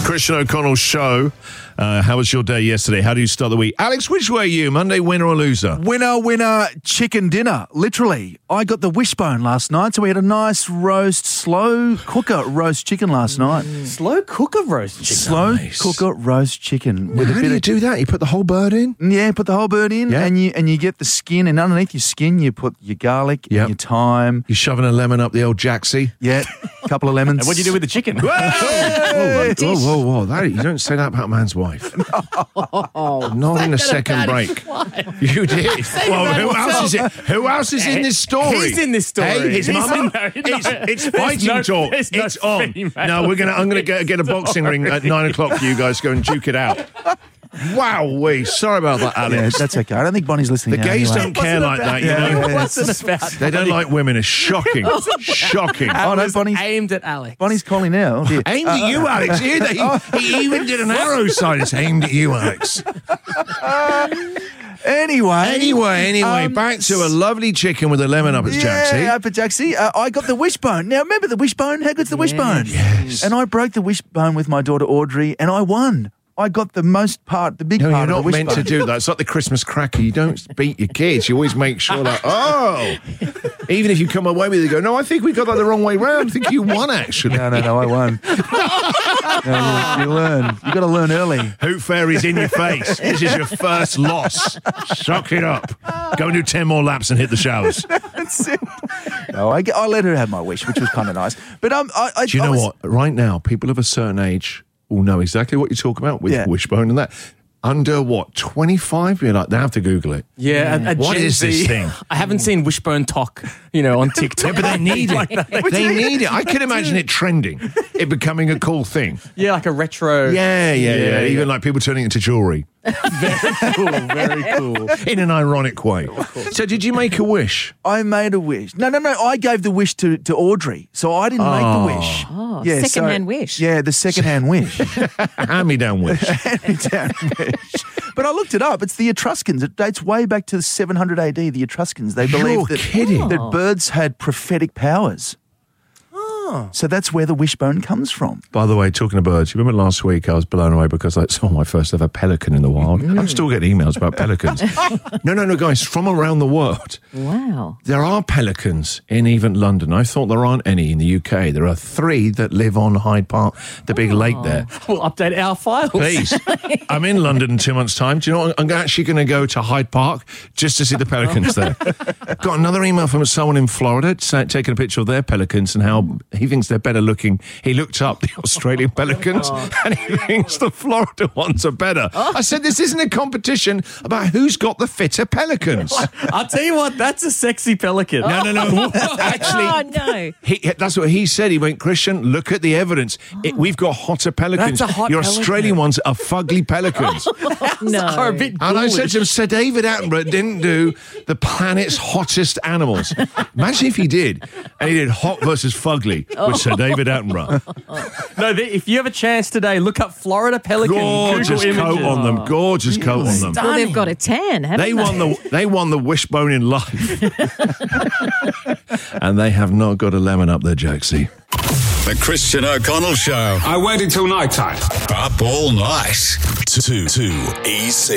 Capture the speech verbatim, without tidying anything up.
Christian O'Connell Show. Uh, how was your day yesterday? How do you start the week? Alex, which way are you? Monday, winner or loser? Winner, winner, chicken dinner. Literally. I got the wishbone last night, so we had a nice roast, slow cooker roast chicken last night. Slow cooker roast chicken. Slow Nice. cooker roast chicken. With How a do bit you of do that? You put the whole bird in? Yeah, put the whole bird in, Yeah. and you and you get the skin, and underneath your skin you put your garlic Yep. and your thyme. You shoving a lemon up the old jacksy? Yeah, a couple of lemons. And what do you do with the chicken? Whoa, whoa, whoa, whoa, whoa. That, you don't say that about a man's wife. Not in a second break. You did. Well, who else is it? Who else is in this story? He's in this story. Hey, his He's mama. in there. It's, No, it's there's fighting no- talk. there's no It's on. female. No, we're gonna. I'm gonna get, get a boxing ring at nine o'clock for you guys. Go and duke it out. Wow, we sorry about that, Yeah, Alex. that's okay. I don't think Bonnie's listening The now gays anyway. don't care like that, you Yeah, know. yeah, It wasn't about. They don't like women. It's shocking. Shocking. Oh, no, was Bonnie's, aimed at Alex. Bonnie's calling now. Oh, dear. Aimed at you, Alex. He, he, he even did an arrow sign. It's aimed at you, Alex. Anyway. Anyway, anyway, um, back to a lovely chicken with a lemon up its jacksy. Yeah, up at Jaxie. Uh, I got the wishbone. Now, remember the wishbone? How good's the wishbone? Yes. And I broke the wishbone with my daughter Audrey, and I won. I got the most part, the big No, you're part of not the wishbone. meant to do that. It's like the Christmas cracker. You don't beat your kids. You always make sure that, oh, even if you come away with it, you go, no, I think we got that the wrong way round. I think you won, actually. No, no, no, I won. no, you, you learn. You got to learn early. Hoot Fairy's in your face. This is your first loss. Suck it up. Go and do ten more laps and hit the showers. That's it. No, I, I let her have my wish, which was kind of nice. But um, I, I Do you I know was, what? Right now, people of a certain age will know exactly what you're talking about with Yeah. wishbone and that. Under what, twenty-five? You're like, they have to Google it. Yeah, a, a What Gen is this Z- thing? I haven't seen Wishbone talk, you know, on TikTok. Yeah, but they need Like it. that. They need it. I can imagine it trending, it becoming a cool thing. Yeah, like a retro. Yeah, yeah, yeah. Yeah, Even yeah. like people turning it into jewellery Very cool, very cool. in an ironic way. So did you make a wish? I made a wish. No, no, no. I gave the wish to, to Audrey, so I didn't make the wish. Oh, Yeah, so- second-hand wish. Yeah, the second-hand wish. Hand-me-down wish. Hand-me-down wish. But I looked it up. It's the Etruscans. It dates way back to seven hundred A D. The Etruscans. They You're believed that, kidding. that birds had prophetic powers. So that's where the wishbone comes from. By the way, talking of birds, you remember last week I was blown away because I saw my first ever pelican in the wild. I'm still getting emails about pelicans. no, no, no, guys, from around the world. Wow. There are pelicans in even London. I thought there aren't any in the U K. There are three that live on Hyde Park, the big lake there. We'll update our files. Please. I'm in London in two months' time. Do you know what? I'm actually going to go to Hyde Park just to see the pelicans there. Got another email from someone in Florida sa- taking a picture of their pelicans and how he thinks they're better looking. He looked up the Australian pelicans and he thinks the Florida ones are better. I said, this isn't a competition about who's got the fitter pelicans. I'll tell you what, that's a sexy pelican. No, no, no. Actually, Oh, no. He, that's what he said. He went, Christian, look at the evidence. It, we've got hotter pelicans. That's a hot Your pelican. Australian ones are fugly pelicans. No. Are a bit And I said ghoulish. to him, Sir David Attenborough didn't do the planet's hottest animals. Imagine if he did, and he did hot versus fugly with Sir David Attenborough. No, they, if you have a chance today, look up Florida pelican. Gorgeous Google coat images. on them. Gorgeous coat on them. Well, they've got a tan, haven't they? They won the they won the wishbone in life, and they have not got a lemon up their jacksy. The Christian O'Connell Show. I waited till night time. Up all night. Too, too easy.